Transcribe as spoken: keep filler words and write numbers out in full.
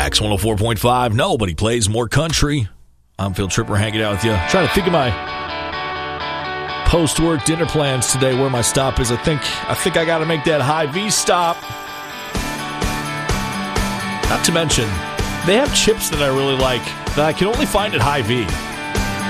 Wax one oh four point five. Nobody plays more country. I'm Phil Tripper hanging out with you. Trying to think of my post-work dinner plans today, where my stop is. I think I think I got to make that Hy-Vee stop. Not to mention, they have chips that I really like that I can only find at Hy-Vee.